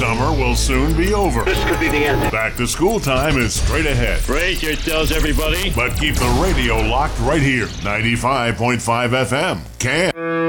Summer will soon be over. This could be the end. Back to school time is straight ahead. Brace yourselves, everybody. But keep the radio locked right here. 95.5 FM. Can.